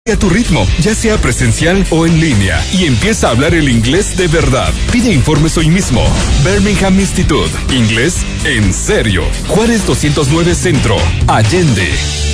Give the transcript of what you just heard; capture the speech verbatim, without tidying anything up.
A tu ritmo, ya sea presencial o en línea, y empieza a hablar el inglés de verdad. Pide informes hoy mismo. Birmingham Institute. Inglés en serio. Juárez doscientos nueve Centro, Allende.